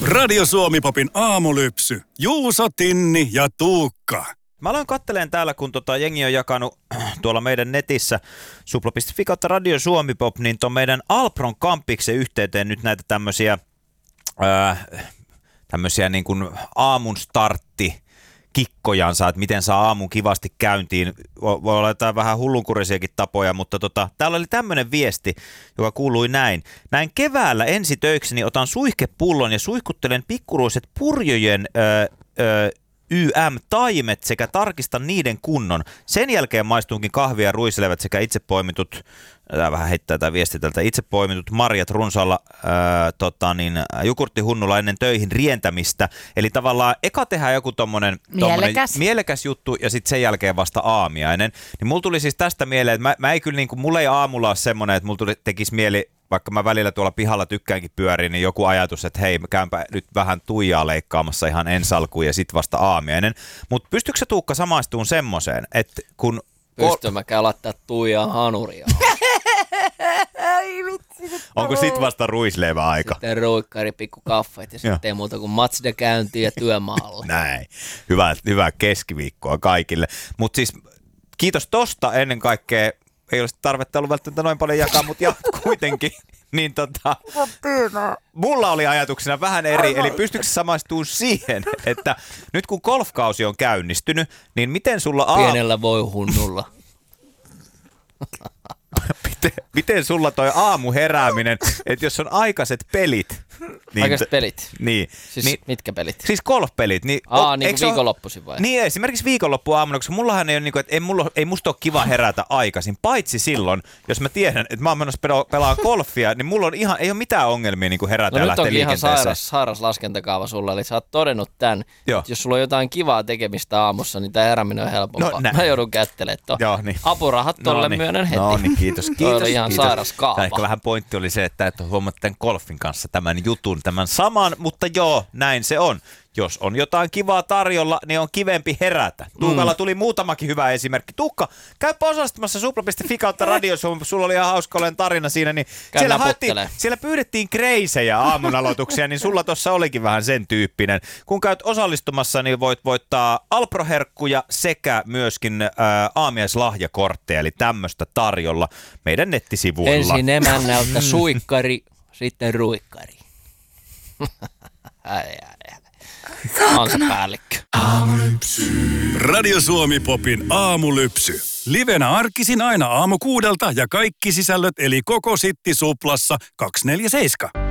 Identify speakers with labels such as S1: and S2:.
S1: Radio Suomi-popin aamulypsy. Juuso, Tinni ja Tuukka.
S2: Mä aloin katteleen täällä, kun jengi on jakanut tuolla meidän netissä supla.fi kautta Radio Suomi-pop, niin ton meidän Alpron kampiksen yhteyteen nyt näitä tämmöisiä niin kuin aamun startti kikkojansa, että miten saa aamun kivasti käyntiin. Voi olla jotain vähän hullunkurisiakin tapoja, mutta täällä oli tämmöinen viesti, joka kuului näin. Näin keväällä ensi töikseni otan suihkepullon ja suihkuttelen pikkuruiset purjojen YM-taimet sekä tarkistan niiden kunnon. Sen jälkeen maistuunkin kahvia, ruiselevät sekä itse poimitut, vähän heittää tämä viesti tältä, itse poimitut marjat runsaalla jogurttihunnulla ennen töihin rientämistä. Eli tavallaan eka tehdään joku tommonen mielekäs juttu ja sitten sen jälkeen vasta aamiainen. Niin mulla tuli siis tästä mieleen, että mä ei kyllä niinku, mulla ei aamulla ole semmoinen, että mulla tekisi mieli, vaikka mä välillä tuolla pihalla tykkäänkin pyöriä, niin joku ajatus, että hei, mä käynpä nyt vähän tuijaa leikkaamassa ihan ensi alkuun ja sit vasta aamiainen. Mutta pystytkö sä, Tuukka, samaistuun semmoseen, että kun...
S3: Pystyn, mä käyn laittaa tuijaa hanuria.
S2: Onko sit vasta ruisleivä-aika?
S3: Sitten ruikkari, pikku kaffeet ja sitten ei muuta kuin Mazda käyntiin ja työmaalle.
S2: Näin. Hyvää keskiviikkoa kaikille. Mutta siis kiitos tosta ennen kaikkea. Ei olisi tarvetta ollut välttämättä noin paljon jakaa, mutta kuitenkin. Niin mulla oli ajatuksena vähän eri, eli pystytkö samaistumaan siihen, että nyt kun golfkausi on käynnistynyt, niin miten sulla...
S3: Pienellä voihunnulla.
S2: Miten sulla toi aamuherääminen, että jos on aikaiset pelit... Niin,
S3: aikaiset pelit?
S2: Niin.
S3: Siis mitkä pelit?
S2: Siis golfpelit. Niin,
S3: niin kuin viikonloppuisin vai?
S2: Niin, esimerkiksi viikonloppuaamuna, koska mullahan ei ole, niin kuin, että ei musta ole kiva herätä aikaisin, paitsi silloin, jos mä tiedän, että mä oon menossa pelaa golfia, niin mulla on ei ole mitään ongelmia niin kuin herätä ja lähteä liikenteeseen.
S3: Nyt onkin ihan sairas laskentakaava sulla, eli sä oot todennut tämän, että jos sulla on jotain kivaa tekemistä aamussa, niin tää herääminen on helpompaa. Mä joudun kättelemään niin. Apurahat tolle myönnän heti.
S2: No niin, kiitos.
S3: Oli ihan sairas kaava.
S2: Ehkä vähän pointti oli se, että et ole huomannut tämän golfin kanssa tämän jutun, tämän saman, mutta joo, näin se on. Jos on jotain kivaa tarjolla, niin on kivempi herätä. Tuukalla tuli muutamakin hyvä esimerkki. Tuukka, käypä osastamassa supla.fi kautta Radio Suomi. Sulla oli ihan hauska olen tarina siinä. Niin siellä pyydettiin kreisejä aamun aloituksia, niin sulla tuossa olikin vähän sen tyyppinen. Kun käyt osallistumassa, niin voit voittaa Alpro-herkkuja sekä myöskin aamiaislahjakortteja, eli tämmöistä tarjolla meidän nettisivuilla.
S3: Ensin emännältä suikkari, sitten ruikkari. Päällikkö.
S1: Radio Suomi-popin aamulypsy. Livenä arkisin aina aamu 6 ja kaikki sisällöt eli koko Sitti Suplassa 247.